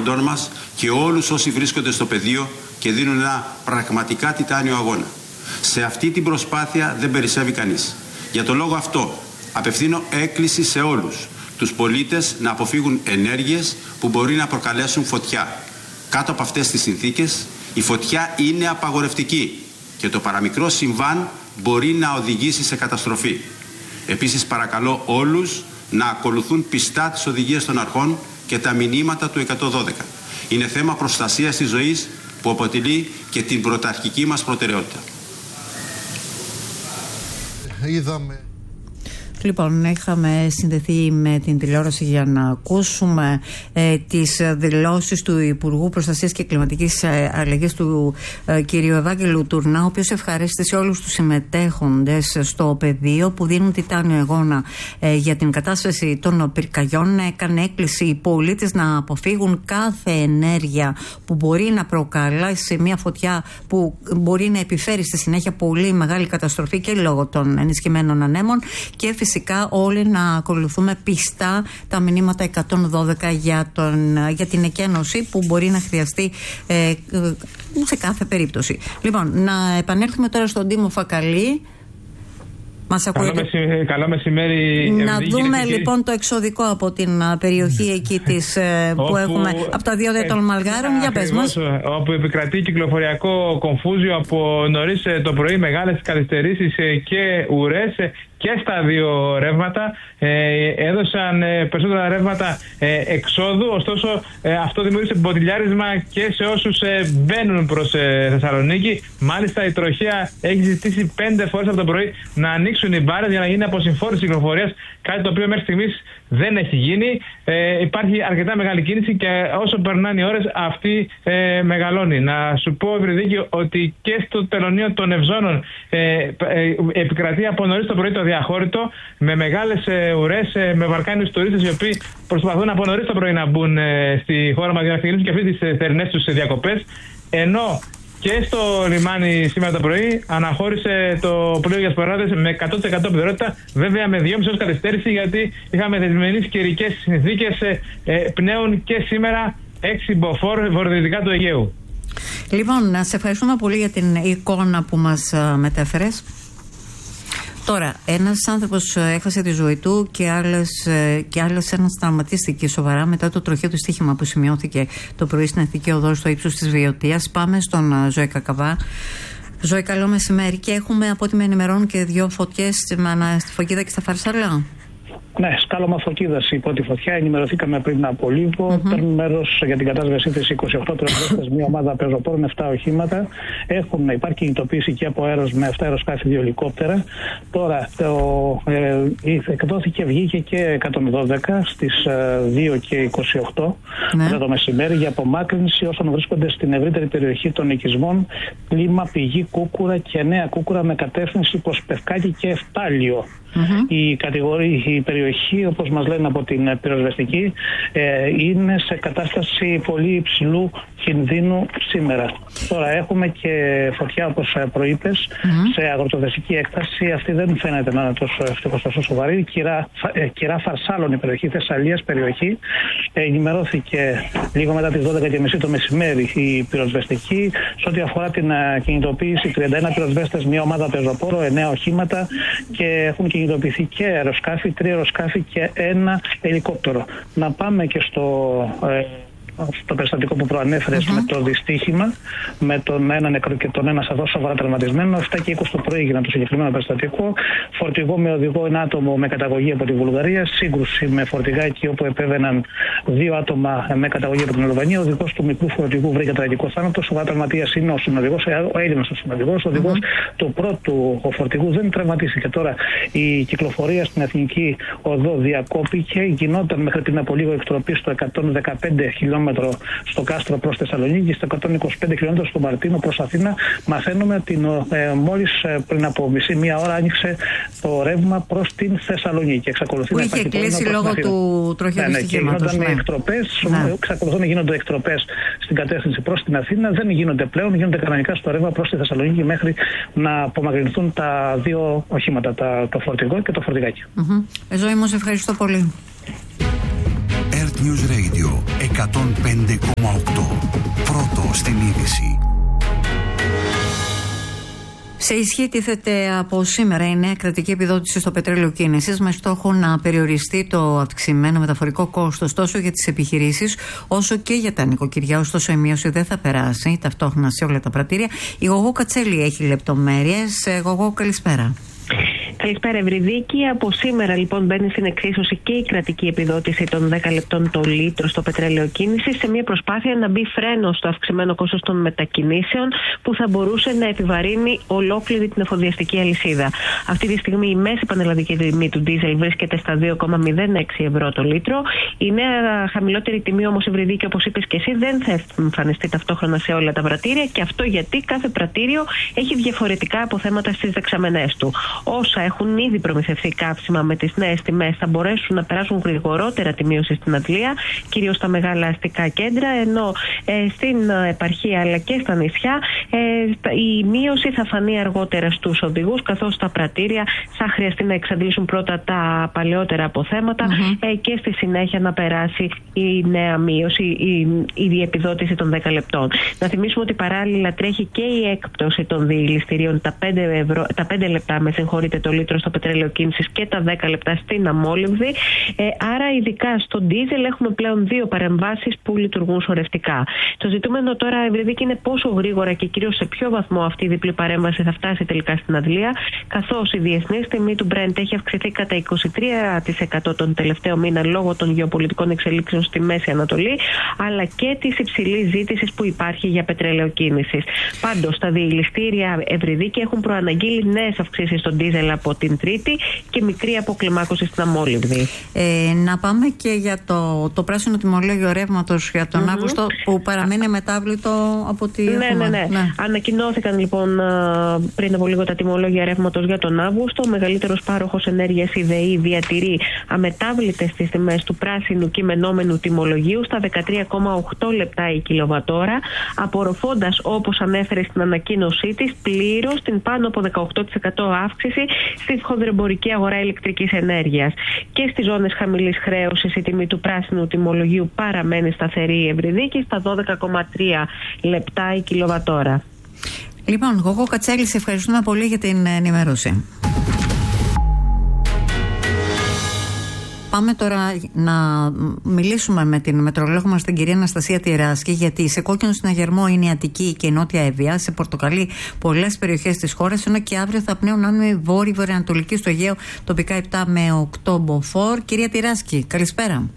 άρχοντών μας και όλους όσοι βρίσκονται στο πεδίο και δίνουν ένα πραγματικά τιτάνιο αγώνα. Σε αυτή την προσπάθεια δεν περισσεύει κανείς. Για τον λόγο αυτό απευθύνω έκκληση σε όλους τους πολίτες να αποφύγουν ενέργειες που μπορεί να προκαλέσουν φωτιά. Κάτω από αυτές τις συνθήκες η φωτιά είναι απαγορευτική και το παραμικρό συμβάν μπορεί να οδηγήσει σε καταστροφή. Επίσης παρακαλώ όλους να ακολουθούν πιστά τις οδηγίες των αρχών και τα μηνύματα του 112. Είναι θέμα προστασίας της ζωής που αποτελεί και την πρωταρχική μας προτεραιότητα. Λοιπόν, είχαμε συνδεθεί με την τηλεόραση για να ακούσουμε τις δηλώσεις του Υπουργού Προστασίας και Κλιματικής Αλλαγής του κυρίου Ευάγγελου Τουρνά, ο οποίος ευχαρίστησε όλους τους συμμετέχοντες στο πεδίο που δίνουν τιτάνιο αγώνα για την κατάσταση των πυρκαγιών. Έκανε έκκληση οι πολίτες να αποφύγουν κάθε ενέργεια που μπορεί να προκαλέσει μια φωτιά που μπορεί να επιφέρει στη συνέχεια πολύ μεγάλη καταστροφή και λόγω των ενισχυμένων ανέμων, και φυσικά όλοι να ακολουθούμε πιστά τα μηνύματα 112 για την εκένωση που μπορεί να χρειαστεί σε κάθε περίπτωση. Λοιπόν, να επανέλθουμε τώρα στον Τίμο Φακαλή. Καλό μεσημέρι. Να δούμε λοιπόν το εξωδικό από την περιοχή εκεί που έχουμε από τα διόδια των Μαλγάρων. Για πες μας. Όπου επικρατεί κυκλοφοριακό κομφούζιο από νωρίς το πρωί, μεγάλες καθυστερήσεις και ουρές και στα δύο ρεύματα. Έδωσαν περισσότερα ρεύματα εξόδου, ωστόσο αυτό δημιούργησε μποτιλιάρισμα και σε όσους μπαίνουν προς Θεσσαλονίκη. Μάλιστα η τροχέα έχει ζητήσει 5 φορές από το πρωί να ανοίξουν οι μπάρες για να γίνει αποσυμφόρηση κυκλοφορίας, κάτι το οποίο μέχρι στιγμής δεν έχει γίνει. Υπάρχει αρκετά μεγάλη κίνηση και όσο περνάνε οι ώρες αυτή μεγαλώνει. Να σου πω, Ευρυδίκη, ότι και στο τελωνείο των Ευζώνων επικρατεί από νωρίς το πρωί το διαχώρητο με μεγάλες ουρές, με βαρκάνιους τουρίστες οι οποίοι προσπαθούν από νωρίς το πρωί να μπουν στη χώρα μας για να ξεκινήσουν και αυτές τις θερινές τους διακοπές. Ενώ και στο λιμάνι σήμερα το πρωί αναχώρησε το πλοίο για σποράδες με 100% πιθανότητα, βέβαια με 2,5 ώρες καθυστέρηση, γιατί είχαμε δεσμενείς καιρικές συνθήκες πνέουν και σήμερα 6 μποφόρ βορειοδυτικά του Αιγαίου. Λοιπόν, να σε ευχαριστούμε πολύ για την εικόνα που μας μετέφερες. Τώρα, ένας άνθρωπος έχασε τη ζωή του και άλλος ένας τραυματίστηκε σοβαρά μετά το τροχαίο του στοίχημα που σημειώθηκε το πρωί στην Εθνική Οδό στο ύψος της Βιωτίας. Πάμε στον Ζωή Κακαβά. Ζωή, καλό μεσημέρι. Και έχουμε, από ό,τι με ενημερώνουν, και 2 φωτιές στη Φωκίδα και στα Φαρσαλά. Ναι, σκάλωμα Φωκίδας υπό τη φωτιά. Ενημερωθήκαμε πριν από λίγο. Παίρνουν μέρος για την κατάσβεσή της 28 πυροσβέστες, μια ομάδα πεζοπόρων, 7 οχήματα. Υπάρχει κινητοποίηση και από αέρος με 7 αεροσκάφη, 2 ελικόπτερα. Τώρα εκδόθηκε, βγήκε και 112 στις 2 και 28 μετά το μεσημέρι για απομάκρυνση όσων βρίσκονται στην ευρύτερη περιοχή των οικισμών Πλήμα, Πηγή, Κούκουρα και Νέα Κούκουρα με κατεύθυνση προς Πευκάκη και Εφτάλιο. Η περιοχή, όπως μας λένε από την πυροσβεστική, είναι σε κατάσταση πολύ υψηλού κινδύνου σήμερα. Τώρα έχουμε και φωτιά, όπως προείπες, σε αγροτοδεσική έκταση. Αυτή δεν φαίνεται να είναι τόσο σοβαρή. Κυρά Φαρσάλων, η περιοχή, Θεσσαλίας περιοχή. Ενημερώθηκε λίγο μετά τις 12:30 το μεσημέρι η πυροσβεστική. Σε ό,τι αφορά την κινητοποίηση, 31 πυροσβέστες, μια ομάδα πεζοπόρο, 9 οχήματα, και έχουν κινητοποιηθεί και αεροσκάφη, 3 αεροσκάφη και 1 ελικόπτερο. Να πάμε και στο περιστατικό που προανέφερες με το δυστύχημα, με τον ένα νεκρό και τον ένα σοβαρά τραυματισμένο. 7 και 20 το πρωί έγιναν το συγκεκριμένο περιστατικό. Φορτηγό με οδηγό ένα άτομο με καταγωγή από τη Βουλγαρία. Σύγκρουση με φορτηγάκι όπου επέβαιναν 2 άτομα με καταγωγή από την Αλβανία. Ο οδηγός του μικρού φορτηγού βρήκε τραγικό θάνατο. Σοβαρά τραυματίας είναι ο συνοδηγός, ο Έλληνας ο συνοδηγός. Ο οδηγός του πρώτου φορτηγού δεν τραυματίστηκε. Τώρα η κυκλοφορία στην Εθνική Οδό διακόπηκε. Γινόταν μέχρι πριν από λίγο εκτροπή στο 115 χιλιόμετρο στο Κάστρο προς Θεσσαλονίκη, στο 125 χιλιόμετρο στο Μαρτίνο προς Αθήνα. Μαθαίνουμε ότι μόλις πριν από μία ώρα άνοιξε το ρεύμα προς την Θεσσαλονίκη. Που είχε κλείσει λόγω του τροχαίου στοιχήματος. Εξακολουθούν να γίνονται εκτροπές στην κατεύθυνση προς την Αθήνα. Δεν γίνονται πλέον, γίνονται κανονικά στο ρεύμα προς τη Θεσσαλονίκη μέχρι να απομακρυνθούν τα 2 οχήματα, το φορτηγό και το φορτηγάκι. Ζωή μου, σε ευχαριστώ πολύ. Net News Radio 105,8. Πρώτο στην είδηση. Σε ισχύ τίθεται από σήμερα η νέα κρατική επιδότηση στο πετρέλαιο κίνησης με στόχο να περιοριστεί το αυξημένο μεταφορικό κόστος τόσο για τις επιχειρήσεις όσο και για τα νοικοκυριά. Ωστόσο, η μείωση δεν θα περάσει ταυτόχρονα σε όλα τα πρατήρια. Η Γογό Κατσέλη έχει λεπτομέρειες. Γογό, καλησπέρα. Καλησπέρα, Ευρυδίκη. Από σήμερα, λοιπόν, μπαίνει στην εξίσωση και η κρατική επιδότηση των 10 λεπτών το λίτρο στο πετρέλαιο κίνησης, σε μια προσπάθεια να μπει φρένο στο αυξημένο κόστος των μετακινήσεων που θα μπορούσε να επιβαρύνει ολόκληρη την εφοδιαστική αλυσίδα. Αυτή τη στιγμή η μέση πανελλαδική τιμή του ντίζελ βρίσκεται στα 2,06 ευρώ το λίτρο. Η νέα χαμηλότερη τιμή, όμως, Ευρυδίκη, όπως είπες και εσύ, δεν θα εμφανιστεί ταυτόχρονα σε όλα τα πρατήρια, και αυτό γιατί κάθε πρατήριο έχει διαφορετικά αποθέματα στις δεξαμενές του. Όσα έχουν ήδη προμηθευτεί καύσιμα με τις νέες τιμές θα μπορέσουν να περάσουν γρηγορότερα τη μείωση στην αντλία, κυρίως στα μεγάλα αστικά κέντρα, ενώ στην επαρχία αλλά και στα νησιά η μείωση θα φανεί αργότερα στους οδηγούς, καθώς στα πρατήρια θα χρειαστεί να εξαντλήσουν πρώτα τα παλαιότερα αποθέματα και στη συνέχεια να περάσει η νέα μείωση, η επιδότηση των 10 λεπτών. Να θυμίσουμε ότι παράλληλα τρέχει και η έκπτωση των διηληστηρίων, τα 5 λεπτά το λίτρο στο πετρέλαιο κίνησης και τα 10 λεπτά στην αμόλυβδη. Άρα, ειδικά στο ντίζελ, έχουμε πλέον 2 παρεμβάσεις που λειτουργούν σωρευτικά. Το ζητούμενο τώρα, Ευρυδίκη, είναι πόσο γρήγορα και κυρίως σε ποιο βαθμό αυτή η διπλή παρέμβαση θα φτάσει τελικά στην αντλία, καθώς η διεθνής τιμή του Brent έχει αυξηθεί κατά 23% τον τελευταίο μήνα λόγω των γεωπολιτικών εξελίξεων στη Μέση Ανατολή, αλλά και της υψηλής ζήτησης που υπάρχει για πετρέλαιο κίνησης. Πάντως, τα διηληστήρια, Ευρυδίκη, έχουν προαναγγείλει νέες αυξήσεις στον ντίζελ από την Τρίτη και μικρή αποκλιμάκωση στην αμόλυβδη. Να πάμε και για το πράσινο τιμολόγιο ρεύματος για τον Αύγουστο, που παραμένει αμετάβλητο από τη. Ναι. Ανακοινώθηκαν λοιπόν πριν από λίγο τα τιμολόγια ρεύματος για τον Αύγουστο. Ο μεγαλύτερος πάροχος ενέργειας, η ΔΕΗ, διατηρεί αμετάβλητες τις τιμές του πράσινου κειμενόμενου τιμολογίου στα 13,8 λεπτά η κιλοβατόρα, απορροφώντας, όπως ανέφερε στην ανακοίνωσή της, πλήρως την πάνω από 18% αύξηση στη χονδρεμπορική αγορά ηλεκτρικής ενέργειας. Και στις ζώνες χαμηλής χρέωσης η τιμή του πράσινου τιμολογίου παραμένει σταθερή, Ευρυδίκη, στα 12,3 λεπτά η κιλοβατόρα. Λοιπόν, Γογό Κατσέλη, σε ευχαριστούμε πολύ για την ενημέρωση. Πάμε τώρα να μιλήσουμε με την μετρολόγο μας, την κυρία Αναστασία Τειράσκη, γιατί σε κόκκινο συναγερμό είναι η Αττική και η Νότια Εύβοια, σε πορτοκαλί πολλές περιοχές της χώρας, ενώ και αύριο θα πνέουν άνεμοι βόρειο-βορειοανατολική στο Αιγαίο, τοπικά 7 με 8 μποφόρ. Κυρία Τειράσκη, καλησπέρα.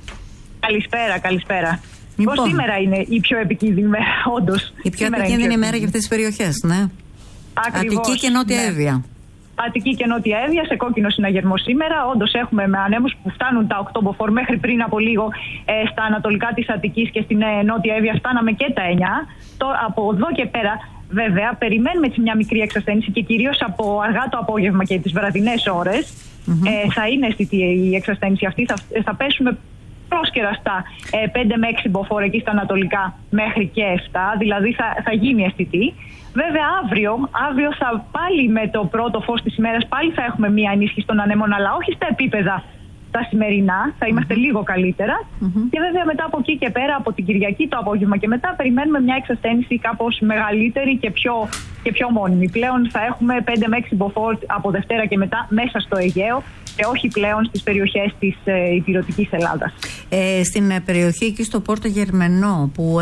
Καλησπέρα. Λοιπόν, πώς σήμερα είναι η πιο επικίνδυνη μέρα, όντως? Η πιο επικίνδυνη μέρα για αυτές τις περιοχές, ναι. Ακριβώς, Αττική και Νότια Εύβοια. Αττική και Νότια Εύβοια σε κόκκινο συναγερμό σήμερα. Όντως έχουμε με ανέμους που φτάνουν τα 8 μποφόρ. Μέχρι πριν από λίγο στα ανατολικά της Αττικής και στην Νότια Εύβοια φτάναμε και τα 9. Από εδώ και πέρα, βέβαια, περιμένουμε μια μικρή εξασθένηση και κυρίως από αργά το απόγευμα και τις βραδινές ώρες θα είναι αισθητή η εξασθένηση αυτή. Θα πέσουμε πρόσκαιρα στα 5 με 6 μποφόρ εκεί στα ανατολικά μέχρι και 7, δηλαδή θα γίνει αισθητή. Βέβαια αύριο θα πάλι με το πρώτο φως της ημέρας πάλι θα έχουμε μία ενίσχυση των ανέμων, αλλά όχι στα επίπεδα τα σημερινά, θα είμαστε λίγο καλύτερα. Και βέβαια μετά από εκεί και πέρα, από την Κυριακή το απόγευμα και μετά, περιμένουμε μια εξασθένηση κάπως μεγαλύτερη και πιο μόνιμη. Πλέον θα έχουμε 5 με 6 μποφόρ από Δευτέρα και μετά μέσα στο Αιγαίο και όχι πλέον στις περιοχές της ηπειρωτικής Ελλάδας. Στην περιοχή εκεί στο Πόρτο Γερμενό που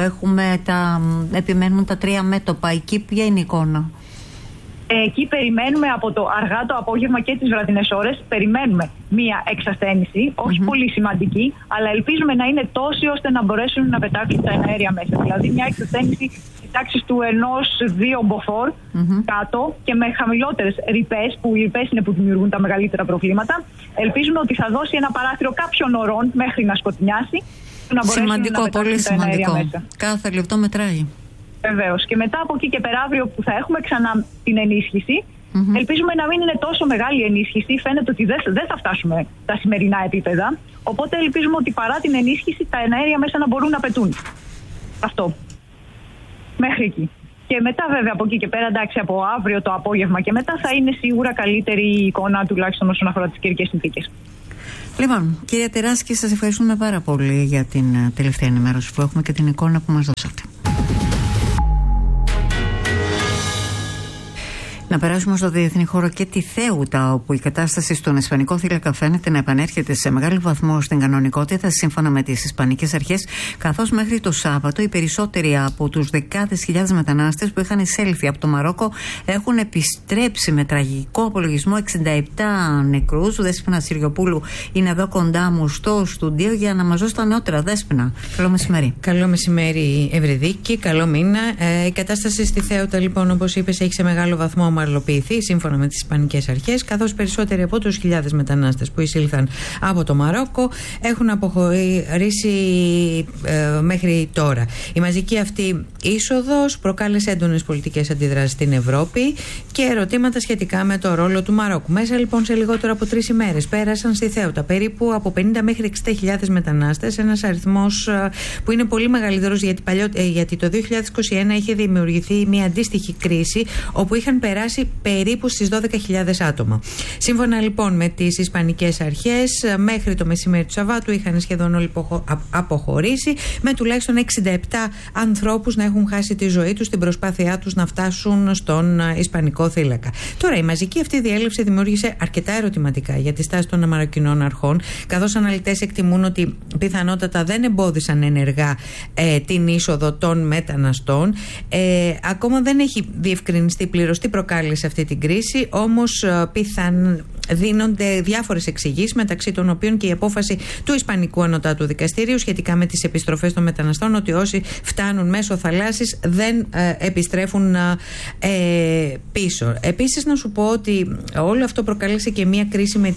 επιμένουν τα 3 μέτωπα, εκεί ποια είναι η εικόνα? Εκεί περιμένουμε από το αργά το απόγευμα και τις βραδινές ώρες, περιμένουμε μία εξασθένηση, όχι πολύ σημαντική, αλλά ελπίζουμε να είναι τόση ώστε να μπορέσουν να πετάξουν τα αέρια μέσα. Δηλαδή μια εξασθένηση της τάξης του 1-2 μποφόρ κάτω και με χαμηλότερες ρηπές, που οι ρηπές είναι που δημιουργούν τα μεγαλύτερα προβλήματα. Ελπίζουμε ότι θα δώσει ένα παράθυρο κάποιων ωρών μέχρι να σκοτεινιάσει. Να σημαντικό, πολύ σημαντικό. Κάθε λεπτό μετράει. Βεβαίως. Και μετά από εκεί και πέρα, αύριο που θα έχουμε ξανά την ενίσχυση, ελπίζουμε να μην είναι τόσο μεγάλη ενίσχυση. Φαίνεται ότι δεν θα φτάσουμε τα σημερινά επίπεδα. Οπότε ελπίζουμε ότι παρά την ενίσχυση, τα εναέρια μέσα να μπορούν να πετούν. Αυτό. Μέχρι εκεί. Και μετά, βέβαια, από εκεί και πέρα, εντάξει, από αύριο το απόγευμα και μετά θα είναι σίγουρα καλύτερη η εικόνα, τουλάχιστον όσον αφορά τις καιρικές συνθήκες. Λοιπόν, κυρία Τεράσκη, σας ευχαριστούμε πάρα πολύ για την τελευταία ενημέρωση που έχουμε και την εικόνα που μας δώσατε. Να περάσουμε στο διεθνή χώρο και τη Θέουτα, όπου η κατάσταση στον Ισπανικό θύλακα φαίνεται να επανέρχεται σε μεγάλο βαθμό στην κανονικότητα, σύμφωνα με τις Ισπανικές αρχές, καθώς μέχρι το Σάββατο οι περισσότεροι από τους δεκάδες χιλιάδες μετανάστες που είχαν εισέλθει από το Μαρόκο έχουν επιστρέψει με τραγικό απολογισμό 67 νεκρούς. Δέσποινα Συριοπούλου είναι εδώ κοντά μου στο στούντιο για να μας δώσει τα νεότερα. Δέσποινα, καλό μεσημέρι. Καλό μεσημέρι, Ευρυδίκη, καλό μήνα. Η κατάσταση στη Θέουτα, λοιπόν, όπως είπες, έχει σε μεγάλο βαθμό ομαλοποιηθεί σύμφωνα με τις Ισπανικές αρχές, καθώς περισσότεροι από τους χιλιάδες μετανάστες που εισήλθαν από το Μαρόκο έχουν αποχωρήσει μέχρι τώρα. Η μαζική αυτή είσοδος προκάλεσε έντονες πολιτικές αντιδράσεις στην Ευρώπη και ερωτήματα σχετικά με το ρόλο του Μαρόκου. Μέσα λοιπόν σε λιγότερο από 3 ημέρες πέρασαν στη Θέουτα περίπου από 50 μέχρι 60.000 μετανάστες, ένας αριθμός που είναι πολύ μεγαλύτερος γιατί το 2021 είχε δημιουργηθεί μια αντίστοιχη κρίση όπου είχαν περάσει περίπου στις 12.000 άτομα. Σύμφωνα λοιπόν με τις Ισπανικές αρχές, μέχρι το μεσημέρι του Σαββάτου είχαν σχεδόν όλοι αποχωρήσει, με τουλάχιστον 67 ανθρώπους να έχουν χάσει τη ζωή τους στην προσπάθειά τους να φτάσουν στον Ισπανικό θύλακα. Τώρα, η μαζική αυτή διέλευση δημιούργησε αρκετά ερωτηματικά για τη στάση των μαροκινών αρχών, καθώς αναλυτές εκτιμούν ότι πιθανότατα δεν εμπόδισαν ενεργά την είσοδο των μεταναστών. Ακόμα δεν έχει διευκρινιστεί πλήρως τι προκάλεσε αυτή την κρίση, όμως δίνονται διάφορες εξηγήσεις, μεταξύ των οποίων και η απόφαση του Ισπανικού Ανωτάτου Δικαστηρίου σχετικά με τις επιστροφές των μεταναστών, ότι όσοι φτάνουν μέσω θαλάσσης δεν επιστρέφουν πίσω. Επίσης, να σου πω ότι όλο αυτό προκάλεσε και μια κρίση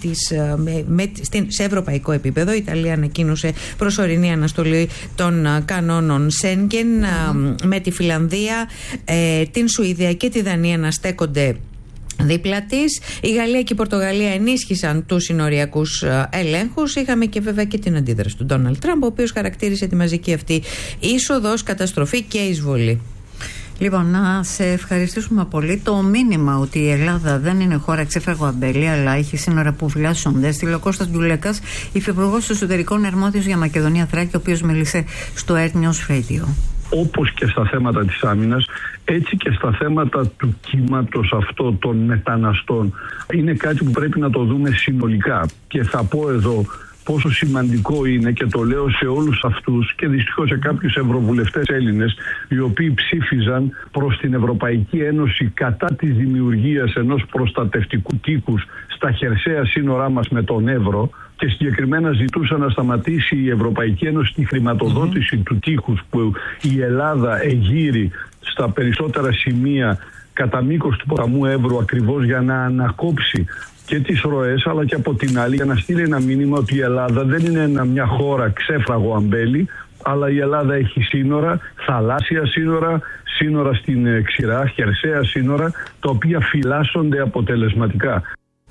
σε ευρωπαϊκό επίπεδο. Η Ιταλία ανακοίνωσε προσωρινή αναστολή των κανόνων Σέγγεν, με τη Φιλανδία, την Σουηδία και τη Δανία να στέκονται δίπλα της. Η Γαλλία και η Πορτογαλία ενίσχυσαν τους συνοριακούς ελέγχους. Είχαμε και βέβαια και την αντίδραση του Ντόναλντ Τραμπ, ο οποίος χαρακτήρισε τη μαζική αυτή είσοδο ως καταστροφή και εισβολή. Λοιπόν, να σε ευχαριστήσουμε πολύ. Το μήνυμα ότι η Ελλάδα δεν είναι χώρα ξέφραγο αμπέλι, αλλά έχει σύνορα που φυλάσσονται, στείλε ο Κώστας Ντουλέκας, υφυπουργός εσωτερικών αρμόδιος για Μακεδονία Θράκη, ο οποίος μίλησε στο Earth News Radio. Όπως και στα θέματα της άμυνας, έτσι και στα θέματα του κύματος αυτό των μεταναστών. Είναι κάτι που πρέπει να το δούμε συνολικά. Και θα πω εδώ πόσο σημαντικό είναι, και το λέω σε όλους αυτούς και δυστυχώς σε κάποιους ευρωβουλευτές Έλληνες, οι οποίοι ψήφιζαν προς την Ευρωπαϊκή Ένωση κατά της δημιουργίας ενός προστατευτικού τείχους στα χερσαία σύνορά μας με τον Εύρο, και συγκεκριμένα ζητούσαν να σταματήσει η Ευρωπαϊκή Ένωση τη χρηματοδότηση του τείχους που η Ελλάδα εγείρει στα περισσότερα σημεία κατά μήκος του ποταμού Εύρου, ακριβώς για να ανακόψει και τις ροές, αλλά και από την άλλη για να στείλει ένα μήνυμα ότι η Ελλάδα δεν είναι μια χώρα ξέφραγο αμπέλι, αλλά η Ελλάδα έχει σύνορα, θαλάσσια σύνορα, σύνορα στην ξηρά, χερσαία σύνορα, τα οποία φυλάσσονται αποτελεσματικά.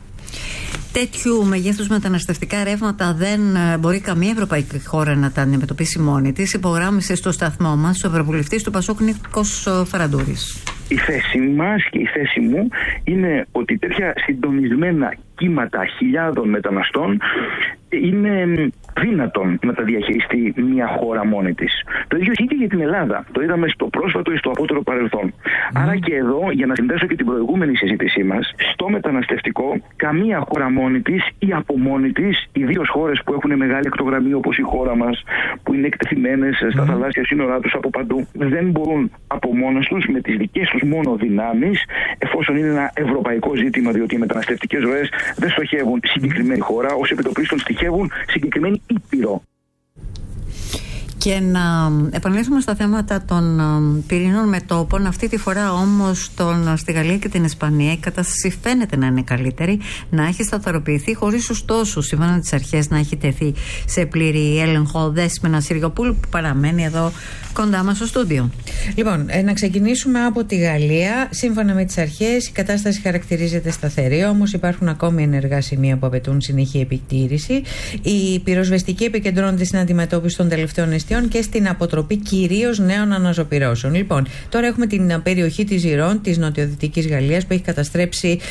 Τέτοιου μεγέθους μεταναστευτικά ρεύματα δεν μπορεί καμία ευρωπαϊκή χώρα να τα αντιμετωπίσει μόνη της, υπογράμμισε στο σταθμό μας ο ευρωβουλευτής του Πασόκ Νίκος Φαραντούρης. Η θέση μας και η θέση μου είναι ότι τέτοια συντονισμένα κύματα χιλιάδων μεταναστών είναι δύνατον να τα διαχειριστεί μια χώρα μόνη της. Το ίδιο ισχύει και για την Ελλάδα. Το είδαμε στο πρόσφατο ή στο απότερο παρελθόν. Άρα και εδώ, για να συνδέσω και την προηγούμενη συζήτησή μας, στο μεταναστευτικό, καμία χώρα μόνη της ή από μόνη της, ιδίως χώρες που έχουν μεγάλη ακτογραμμή όπως η χώρα μας, που είναι εκτεθειμένες στα θαλάσσια σύνορά τους από παντού, δεν μπορούν από μόνες τους με τις δικές τους μόνο δυνάμεις, εφόσον είναι ένα ευρωπαϊκό ζήτημα, διότι οι μεταναστευτικές ροές δεν στοχεύουν συγκεκριμένη χώρα, ως επιτοπλίστων στοιχεύουν συγκεκριμένη ήπειρο. Και να επανέλθουμε στα θέματα των πυρηνών μετώπων. Αυτή τη φορά όμως στη Γαλλία και την Ισπανία η κατάσταση φαίνεται να είναι καλύτερη, να έχει σταθεροποιηθεί, χωρίς ωστόσο σύμφωνα τις αρχές να έχει τεθεί σε πλήρη έλεγχο. Δέσποινα Συριοπούλου, που παραμένει εδώ κοντά μας στο στούντιο. Λοιπόν, να ξεκινήσουμε από τη Γαλλία. Σύμφωνα με τις αρχές, η κατάσταση χαρακτηρίζεται σταθερή, όμως υπάρχουν ακόμη ενεργά σημεία που απαιτούν συνεχή επιτήρηση. Η πυροσβεστική επικεντρώνεται στην αντιμετώπιση των τελευταίων εστιών και στην αποτροπή κυρίως νέων αναζωπυρώσεων. Λοιπόν, τώρα έχουμε την περιοχή της Gironde, της νοτιοδυτικής Γαλλίας, που έχει καταστρέψει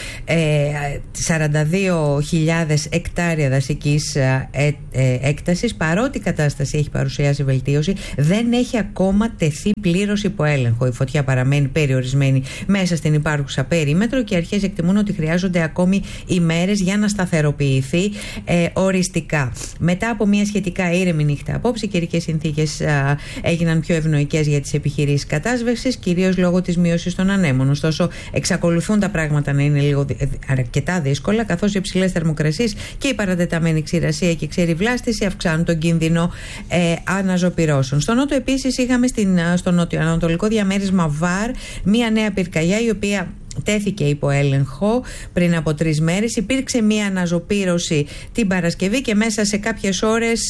42.000 εκτάρια δασικής έκτασης. Παρότι η κατάσταση έχει παρουσιάσει βελτίωση, δεν έχει ακόμα τεθεί πλήρως υπό έλεγχο. Η φωτιά παραμένει περιορισμένη μέσα στην υπάρχουσα περίμετρο και οι αρχές εκτιμούν ότι χρειάζονται ακόμη ημέρες για να σταθεροποιηθεί οριστικά. Μετά από μια σχετικά ήρεμη νύχτα απόψε, οι καιρικές συνθήκες έγιναν πιο ευνοϊκές για τις επιχειρήσεις κατάσβεσης, κυρίως λόγω της μείωσης των ανέμων. Ωστόσο, εξακολουθούν τα πράγματα να είναι λίγο αρκετά δύσκολα, καθώς οι υψηλές θερμοκρασίες και η παρατεταμένη ξηρασία και η ξεριβλάστηση αυξάνουν τον κίνδυνο αναζωπυρώσεων. Στο νότο, επίσης, είχαμε στο νοτιοανατολικό διαμέρισμα Var μία νέα πυρκαγιά, η οποία τέθηκε υπό έλεγχο πριν από 3 μέρες. Υπήρξε μία αναζωπήρωση την Παρασκευή και μέσα σε κάποιες ώρες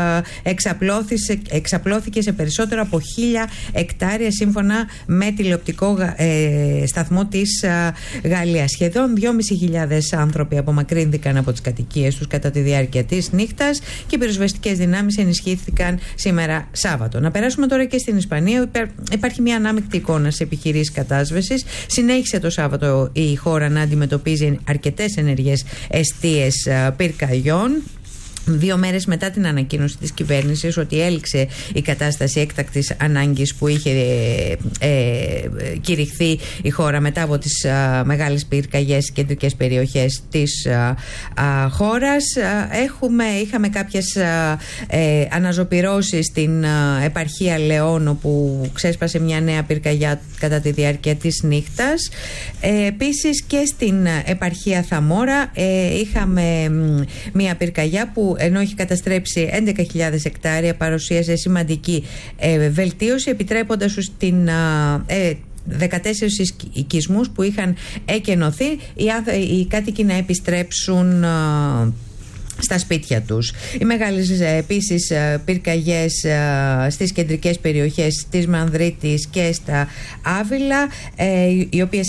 εξαπλώθηκε σε περισσότερο από 1.000 εκτάρια, σύμφωνα με τηλεοπτικό σταθμό της Γαλλίας. Σχεδόν 2.500 άνθρωποι απομακρύνθηκαν από τις κατοικίες τους κατά τη διάρκεια της νύχτας και οι πυροσβεστικές δυνάμεις ενισχύθηκαν σήμερα Σάββατο. Να περάσουμε τώρα και στην Ισπανία. Υπάρχει μια ανάμεικτη εικόνα σε επιχειρήσεις κατάσβεσης. Συνέχισε το Σάββατο η χώρα να αντιμετωπίζει αρκετές ενεργές εστίες πυρκαγιών. 2 μέρες μετά την ανακοίνωση της κυβέρνησης ότι έληξε η κατάσταση έκτακτης ανάγκης που είχε κηρυχθεί η χώρα μετά από τις μεγάλες πυρκαγιές στις κεντρικές περιοχές της χώρας. Είχαμε κάποιες αναζωπυρώσεις στην επαρχία Λεόν, όπου ξέσπασε μια νέα πυρκαγιά κατά τη διάρκεια της νύχτας. Επίσης και στην επαρχία Θαμόρα είχαμε μια πυρκαγιά που, ενώ έχει καταστρέψει 11.000 εκτάρια, παρουσίασε σημαντική βελτίωση, επιτρέποντας στην 14 οικισμούς που είχαν εκενωθεί οι κάτοικοι να επιστρέψουν στα σπίτια τους. Οι μεγάλες επίσης πυρκαγιές στις κεντρικές περιοχές της Μανδρίτης και στα Άβυλα, οι οποίες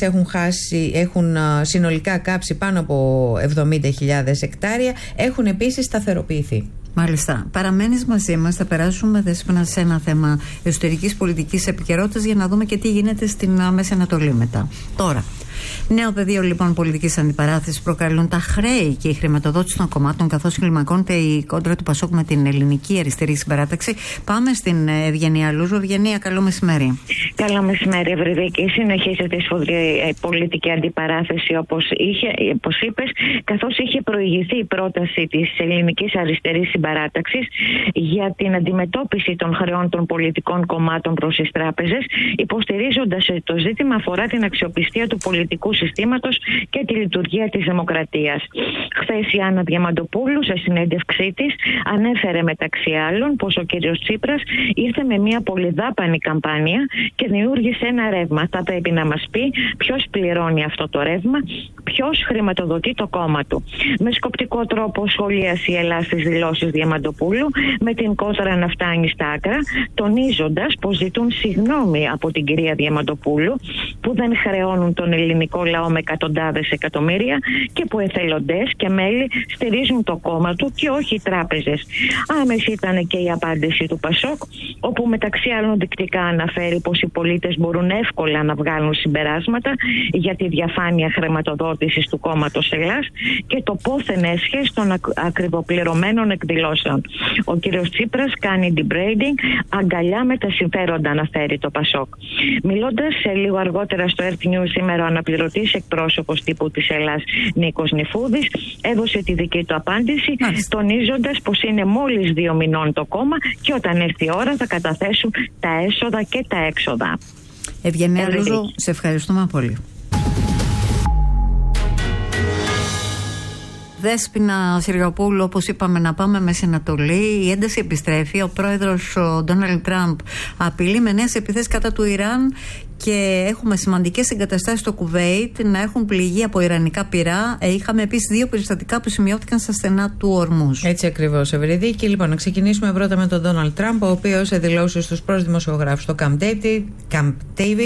έχουν συνολικά κάψει πάνω από 70.000 εκτάρια, έχουν επίσης σταθεροποιηθεί. Μάλιστα. Παραμένεις μαζί μας. Θα περάσουμε, Δέσποινα, σε ένα θέμα εσωτερικής πολιτικής επικαιρότητας για να δούμε και τι γίνεται στην Μέση Ανατολή μετά. Τώρα, νέο πεδίο λοιπόν πολιτικής αντιπαράθεσης προκαλούν τα χρέη και η χρηματοδότηση των κομμάτων, καθώς κλιμακώνεται η κόντρα του Πασόκ με την ελληνική αριστερή συμπαράταξη. Πάμε στην Ευγενία Λούζου. Ευγενία, καλό μεσημέρι. Καλό μεσημέρι, Ευρυδίκη. Συνεχίζεται η σφοδρή πολιτική αντιπαράθεση, όπως είπες, καθώς είχε προηγηθεί η πρόταση της ελληνικής αριστερής συμπαράταξης για την αντιμετώπιση των χρεών των πολιτικών κομμάτων προς τις τράπεζες, υποστηρίζοντας το ζήτημα αφορά την αξιοπιστία του πολιτικού συστήματος και τη λειτουργία της δημοκρατίας. Χθες η Άννα Διαμαντοπούλου, σε συνέντευξή της, ανέφερε μεταξύ άλλων πως ο κύριος Τσίπρας ήρθε με μια πολυδάπανη καμπάνια και δημιούργησε ένα ρεύμα. Θα πρέπει να μας πει ποιος πληρώνει αυτό το ρεύμα, ποιος χρηματοδοτεί το κόμμα του. Με σκοπτικό τρόπο σχολίασε η Ελλάδα στις δηλώσεις Διαμαντοπούλου, με την κότρα να φτάνει στα άκρα, τονίζοντας πως ζητούν συγγνώμη από την κυρία Διαμαντοπούλου που δεν χρεώνουν τον ελληνικό λαό με εκατοντάδες εκατομμύρια και που εθελοντές και μέλη στηρίζουν το κόμμα του και όχι οι τράπεζες. Άμεση ήταν και η απάντηση του Πασόκ, όπου μεταξύ άλλων δεικτικά αναφέρει πως οι πολίτες μπορούν εύκολα να βγάλουν συμπεράσματα για τη διαφάνεια χρηματοδότησης του κόμματος Ελλάς και το πόθεν έσχες των ακριβοπληρωμένων εκδηλώσεων. Ο κύριος Τσίπρας κάνει debrading, αγκαλιά με τα συμφέροντα, αναφέρει το Πασόκ. Μιλώντας λίγο αργότερα στο Earth News σήμερα, ο αναπληρωτής εκπρόσωπος τύπου της Ελλάς Νίκος Νιφούδης έδωσε τη δική του απάντηση, τονίζοντας πως είναι μόλις 2 μηνών το κόμμα και όταν έρθει η ώρα θα καταθέσουν τα έσοδα και τα έξοδα. Ευγενία Λούζου, σε ευχαριστούμε πολύ. Δέσποινα Συριοπούλου, όπως είπαμε, να πάμε Μέση Ανατολή. Η ένταση επιστρέφει. Ο πρόεδρος Ντόναλντ Τραμπ απειλεί με νέες επιθέσεις κατά του Ιράν και έχουμε σημαντικές εγκαταστάσεις στο Κουβέιτ να έχουν πληγεί από ιρανικά πυρά. Είχαμε επίσης 2 περιστατικά που σημειώθηκαν στα στενά του Ορμούζ. Έτσι ακριβώς, Ευρυδίκη. Λοιπόν, να ξεκινήσουμε πρώτα με τον Ντόναλντ Τραμπ, ο οποίος σε δηλώσεις στους προς δημοσιογράφους στο Camp David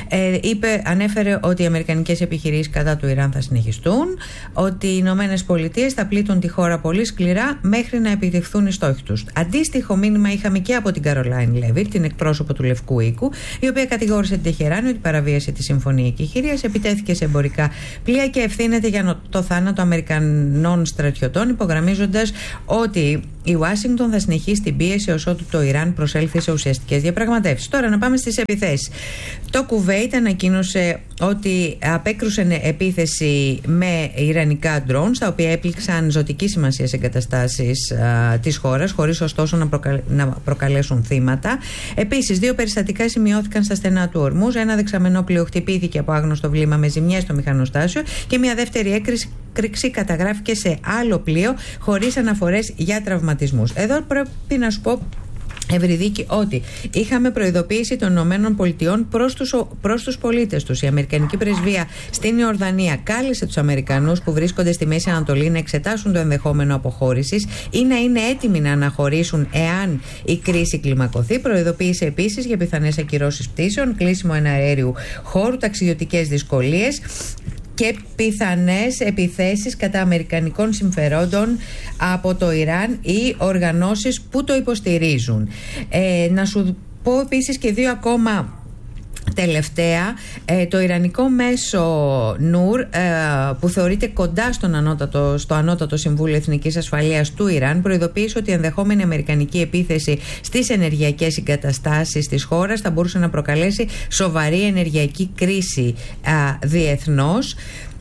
ανέφερε ότι οι αμερικανικές επιχειρήσεις κατά του Ιράν θα συνεχιστούν, ότι οι Ηνωμένες Πολιτείες θα πλήττουν τη χώρα πολύ σκληρά μέχρι να επιτευχθούν οι στόχοι τους. Αντίστοιχο μήνυμα είχαμε και από την Καρολάιν Λέβιτ, την εκπρόσωπο του Λευκού Οίκου, η οποία κατηγόρησε την Τεχεράνη ότι παραβίασε τη Συμφωνία Εκεχηρίας, επιτέθηκε σε εμπορικά πλοία και ευθύνεται για το θάνατο Αμερικανών στρατιωτών, υπογραμμίζοντας ότι η Ουάσιγκτον θα συνεχίσει την πίεση ως ότου το Ιράν προσέλθει σε ουσιαστικές διαπραγματεύσεις. Τώρα να πάμε στις επιθέσεις. Το Κουβέιτ ανακοίνωσε ότι απέκρουσε επίθεση με ιρανικά drones, τα οποία έπληξαν ζωτική σημασία σε εγκαταστάσεις της χώρας, χωρίς ωστόσο να προκαλέσουν θύματα. Επίσης, 2 περιστατικά σημειώθηκαν στα στενά του Ορμούζ. Ένα δεξαμενό πλοίο χτυπήθηκε από άγνωστο βλήμα με ζημιές στο μηχανοστάσιο και μια δεύτερη έκρηξη καταγράφηκε σε άλλο πλοίο, χωρίς αναφορές για τραυματισμούς. Εδώ πρέπει να σου πω, Ευρυδίκη, ότι είχαμε προειδοποίηση των ΗΠΑ προς τους πολίτες τους. Η Αμερικανική Πρεσβεία στην Ιορδανία κάλεσε τους Αμερικανούς που βρίσκονται στη Μέση Ανατολή να εξετάσουν το ενδεχόμενο αποχώρησης ή να είναι έτοιμοι να αναχωρήσουν εάν η κρίση κλιμακωθεί. Προειδοποίησε επίσης για πιθανές ακυρώσεις πτήσεων, κλείσιμο εναέριου χώρου, ταξιδιωτικές δυσκολίες και πιθανές επιθέσεις κατά αμερικανικών συμφερόντων από το Ιράν ή οργανώσεις που το υποστηρίζουν. Να σου πω επίσης και 2 ακόμα τελευταία. Το Ιρανικό μέσο Νουρ, που θεωρείται κοντά στο Ανώτατο Συμβούλιο Εθνικής Ασφαλείας του Ιράν, προειδοποίησε ότι η ενδεχόμενη αμερικανική επίθεση στις ενεργειακές εγκαταστάσεις της χώρας θα μπορούσε να προκαλέσει σοβαρή ενεργειακή κρίση διεθνώς.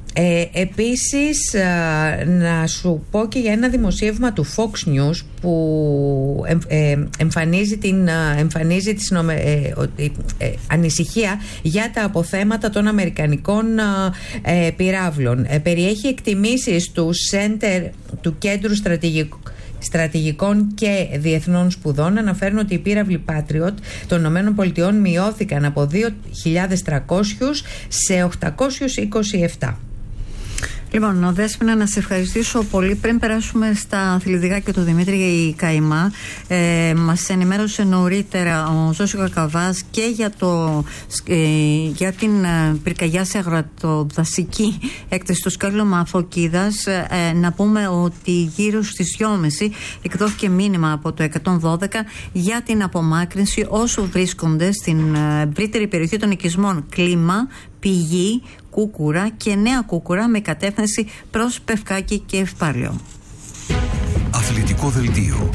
Επίσης, να σου πω και για ένα δημοσίευμα του Fox News που εμφανίζει ανησυχία για τα αποθέματα των αμερικανικών πυράβλων. Περιέχει εκτιμήσεις του Κέντρου Στρατηγικών και Διεθνών Σπουδών. Αναφέρουν ότι οι πύραυλοι Patriot των ΗΠΑ μειώθηκαν από 2.300 σε 827. Λοιπόν, Δέσποινα, να σε ευχαριστήσω πολύ. Πριν περάσουμε στα αθλητικά και το Δημήτρη Καϊμά, μας ενημέρωσε νωρίτερα ο Ζώσης Κακαβάς και για την πυρκαγιά σε αγροτοδασική έκταση στο σκάλωμα Αφοκίδας. Να πούμε ότι γύρω στις 2.30 εκδόθηκε μήνυμα από το 112 για την απομάκρυνση όσου βρίσκονται στην ευρύτερη περιοχή των οικισμών Κλίμα, Πηγή, Κούκουρα και Νέα Κούκουρα με κατεύθυνση προς Πευκάκη και Ευπάλαιο. Αθλητικό δελτίο.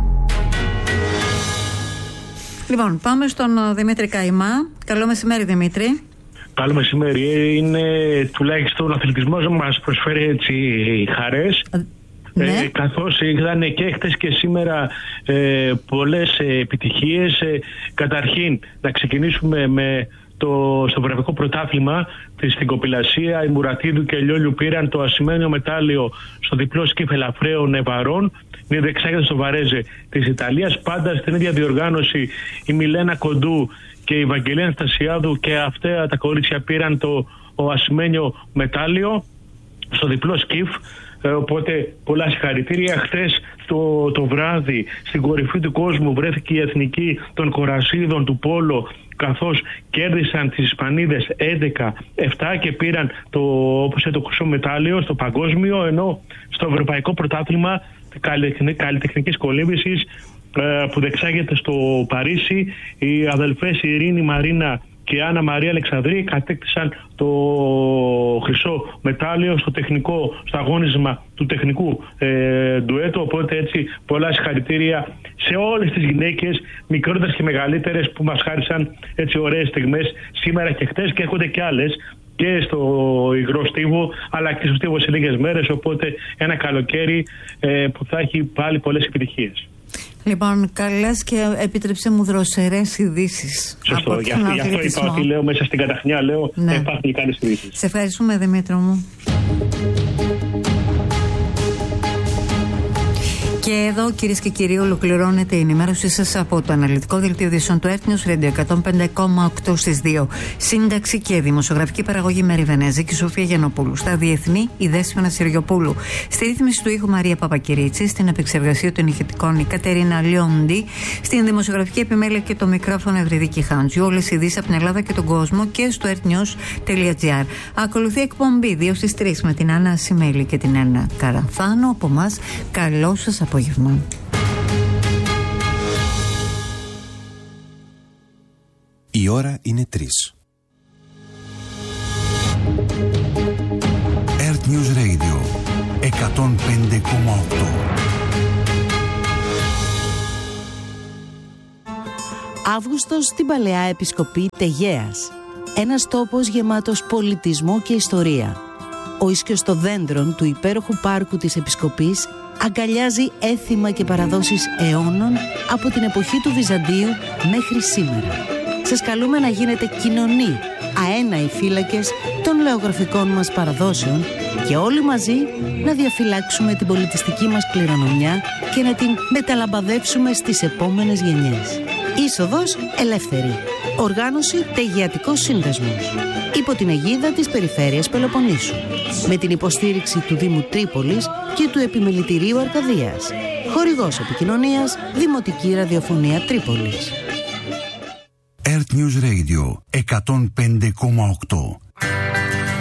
Λοιπόν, πάμε στον Δημήτρη Καϊμά. Καλό μεσημέρι, Δημήτρη. Καλό μεσημέρι. Είναι τουλάχιστον ο αθλητισμός μας προσφέρει έτσι χαρές. Ναι. Καθώς ήταν και χτες και σήμερα πολλές επιτυχίες. Καταρχήν να ξεκινήσουμε με στο Ευρωπαϊκό Πρωτάθλημα στην κοπηλασία. Η Μουρατίδου και Λιόλιου πήραν το ασημένιο μετάλλιο στο διπλό σκύφ ελαφραίων βαρών. Είναι δεξάγια στο Βαρέζε της Ιταλίας. Πάντα στην ίδια διοργάνωση η Μιλένα Κοντού και η Βαγγελία Αναστασιάδου και αυτά τα κορίτσια πήραν το ασημένιο μετάλλιο στο διπλό σκύφ. Οπότε πολλά συγχαρητήρια. Χτες το βράδυ στην κορυφή του κόσμου βρέθηκε η εθνική των κορασίδων του καθώς κέρδισαν τις Ισπανίδες 11-7 και πήραν το χρυσό μετάλλιο στο παγκόσμιο, ενώ στο Ευρωπαϊκό Πρωτάθλημα καλλιτεχνικής κολύμβησης που δεξάγεται στο Παρίσι, οι αδελφές Ειρήνη Μαρίνα και Άννα Μαρία Αλεξανδρή κατέκτησαν το χρυσό μετάλλιο στο αγώνισμα του τεχνικού ντουέτου. Οπότε έτσι πολλά συγχαρητήρια σε όλες τις γυναίκες, μικρότερες και μεγαλύτερες, που μας χάρισαν έτσι ωραίες στιγμές σήμερα και χτες, και έρχονται και άλλες και στο υγρό στίβο αλλά και στο στίβο σε λίγες μέρες. Οπότε ένα καλοκαίρι που θα έχει πάλι πολλές επιτυχίες. Λοιπόν, καλές και επίτρεψε μου δροσερές ειδήσεις. Σωστό, γι' αυτό είπα ότι λέω μέσα στην καταχνιά, ναι. Υπάρχουν καλές ειδήσεις. Σε ευχαριστούμε, Δημήτρο μου. Και εδώ, κυρίες και κύριοι, ολοκληρώνεται η ενημέρωσή σας από το αναλυτικό δελτίο ειδήσεων του Earth News Radio 105,8 στις 2. Σύνταξη και δημοσιογραφική παραγωγή Μέρη Βενέζη και Σοφία Γιαννοπούλου. Στα διεθνή, η Δέσποινα Συριοπούλου. Στη ρύθμιση του ήχου Μαρία Παπακυρίτση. Στην επεξεργασία των ηχητικών η Κατερίνα Λιόντι. Στην δημοσιογραφική επιμέλεια και το μικρόφωνο Ευρυδίκη Χάντζου. Όλες οι ειδήσεις από την Ελλάδα και τον κόσμο και στο earthnews.gr. Ακολουθεί εκπομπή 2 στις 3 με την Άννα Σιμέλη και την Άννα Καραμφάνο. Από εμάς, καλό σας απόγευμα. Η ώρα είναι 3. Earth News Radio 105,8. Αύγουστος στην Παλαιά Επισκοπή Τεγέας. Ένας τόπος γεμάτος πολιτισμό και ιστορία. Ο Ισκιοστοδέντρων του υπέροχου πάρκου της Επισκοπής αγκαλιάζει έθιμα και παραδόσεις αιώνων από την εποχή του Βυζαντίου μέχρι σήμερα. Σας καλούμε να γίνετε κοινωνοί, αέναοι φύλακες των λεωγραφικών μας παραδόσεων και όλοι μαζί να διαφυλάξουμε την πολιτιστική μας κληρονομιά και να την μεταλαμπαδεύσουμε στις επόμενες γενιές. Είσοδος ελεύθερη. Οργάνωση Τεγεατικός Σύνδεσμος. Υπό την αιγίδα της Περιφέρειας Πελοποννήσου. Με την υποστήριξη του Δήμου Τρίπολης και του Επιμελητηρίου Αρκαδίας. Χορηγός επικοινωνίας Δημοτική Ραδιοφωνία Τρίπολης. Earth News Radio 105,8.